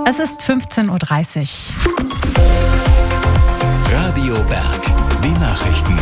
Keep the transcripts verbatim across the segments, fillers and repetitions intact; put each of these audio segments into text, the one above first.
Es ist fünfzehn Uhr dreißig. Radio Berg, die Nachrichten.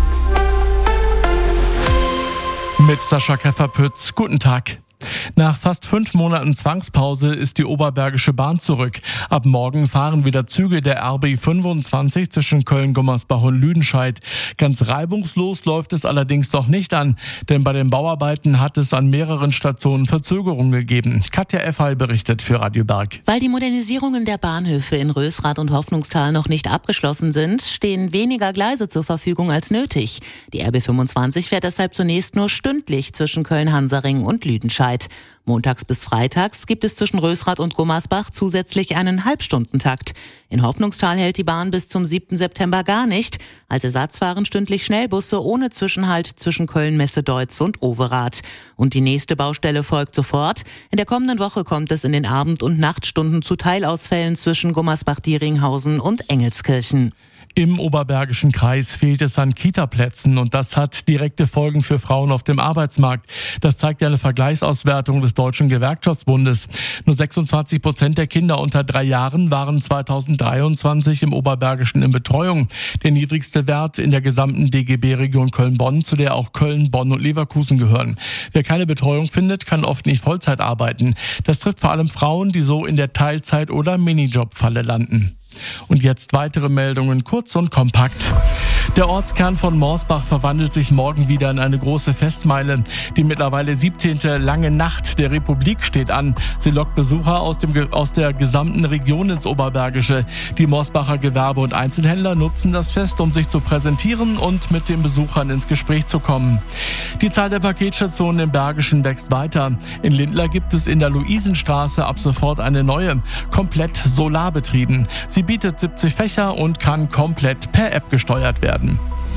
Mit Sascha Käfer-Pütz. Guten Tag. Nach fast fünf Monaten Zwangspause ist die Oberbergische Bahn zurück. Ab morgen fahren wieder Züge der R B fünfundzwanzig zwischen Köln-Gummersbach und Lüdenscheid. Ganz reibungslos läuft es allerdings noch nicht an, denn bei den Bauarbeiten hat es an mehreren Stationen Verzögerungen gegeben. Katja Effay berichtet für Radio Berg. Weil die Modernisierungen der Bahnhöfe in Rösrath und Hoffnungstal noch nicht abgeschlossen sind, stehen weniger Gleise zur Verfügung als nötig. Die R B fünfundzwanzig fährt deshalb zunächst nur stündlich zwischen Köln-Hansaring und Lüdenscheid. Montags bis freitags gibt es zwischen Rösrath und Gummersbach zusätzlich einen Halbstundentakt. In Hoffnungstal hält die Bahn bis zum siebten September gar nicht. Als Ersatz fahren stündlich Schnellbusse ohne Zwischenhalt zwischen Köln-Messe-Deutz und Overath. Und die nächste Baustelle folgt sofort. In der kommenden Woche kommt es in den Abend- und Nachtstunden zu Teilausfällen zwischen Gummersbach-Dieringhausen und Engelskirchen. Im Oberbergischen Kreis fehlt es an Kita-Plätzen und das hat direkte Folgen für Frauen auf dem Arbeitsmarkt. Das zeigt eine Vergleichsauswertung des Deutschen Gewerkschaftsbundes. Nur sechsundzwanzig Prozent der Kinder unter drei Jahren waren zweitausenddreiundzwanzig im Oberbergischen in Betreuung. Der niedrigste Wert in der gesamten D G B-Region Köln-Bonn, zu der auch Köln, Bonn und Leverkusen gehören. Wer keine Betreuung findet, kann oft nicht Vollzeit arbeiten. Das trifft vor allem Frauen, die so in der Teilzeit- oder Minijob-Falle landen. Und jetzt weitere Meldungen, kurz und kompakt. Der Ortskern von Morsbach verwandelt sich morgen wieder in eine große Festmeile. Die mittlerweile siebzehnte Lange Nacht der Republik steht an. Sie lockt Besucher aus, dem, aus der gesamten Region ins Oberbergische. Die Morsbacher Gewerbe- und Einzelhändler nutzen das Fest, um sich zu präsentieren und mit den Besuchern ins Gespräch zu kommen. Die Zahl der Paketstationen im Bergischen wächst weiter. In Lindlar gibt es in der Luisenstraße ab sofort eine neue, komplett solarbetrieben. Sie bietet siebzig Fächer und kann komplett per App gesteuert werden.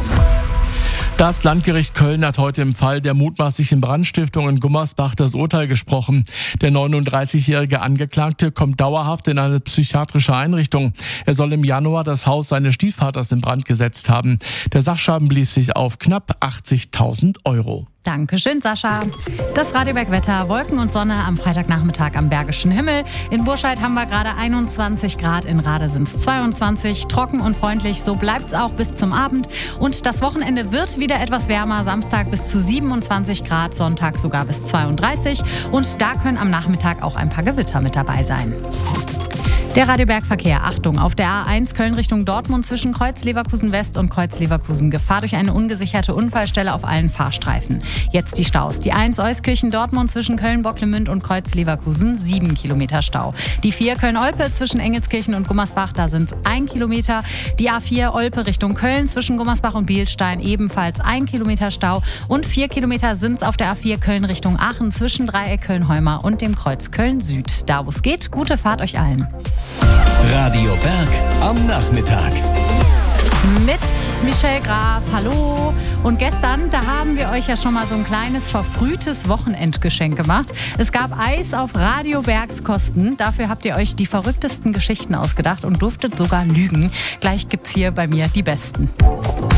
Das Landgericht Köln hat heute im Fall der mutmaßlichen Brandstiftung in Gummersbach das Urteil gesprochen. Der neununddreißigjährige Angeklagte kommt dauerhaft in eine psychiatrische Einrichtung. Er soll im Januar das Haus seines Stiefvaters in Brand gesetzt haben. Der Sachschaden belief sich auf knapp achtzigtausend Euro. Dankeschön, Sascha. Das Radio Berg Wetter, Wolken und Sonne am Freitagnachmittag am Bergischen Himmel. In Burscheid haben wir gerade einundzwanzig Grad, in Rade sind es zweiundzwanzig. Trocken und freundlich, so bleibt es auch bis zum Abend. Und das Wochenende wird wieder etwas wärmer. Samstag bis zu siebenundzwanzig Grad, Sonntag sogar bis zweiunddreißig. Und da können am Nachmittag auch ein paar Gewitter mit dabei sein. Der Radiobergverkehr, Achtung, auf der A eins Köln Richtung Dortmund zwischen Kreuz Leverkusen West und Kreuz Leverkusen. Gefahr durch eine ungesicherte Unfallstelle auf allen Fahrstreifen. Jetzt die Staus. Die eins Euskirchen Dortmund zwischen Köln-Bocklemünd und Kreuz Leverkusen, sieben Kilometer Stau. Die vier Köln-Olpe zwischen Engelskirchen und Gummersbach, da sind es ein Kilometer. Die A vier Olpe Richtung Köln zwischen Gummersbach und Bielstein, ebenfalls ein Kilometer Stau. Und vier Kilometer sind es auf der A vier Köln Richtung Aachen zwischen Dreieck Köln-Heumar und dem Kreuz Köln-Süd. Da wo es geht, gute Fahrt euch allen. Radio Berg am Nachmittag. Mit Michelle Graf, hallo. Und gestern, da haben wir euch ja schon mal so ein kleines verfrühtes Wochenendgeschenk gemacht. Es gab Eis auf Radio Bergs Kosten. Dafür habt ihr euch die verrücktesten Geschichten ausgedacht und durftet sogar lügen. Gleich gibt's hier bei mir die besten.